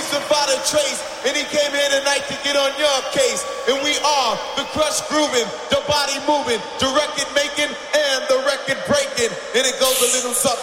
without a trace, and he came here tonight to get on your case. And we are the crush grooving, the body moving, the record making, and the record breaking. And it goes a little something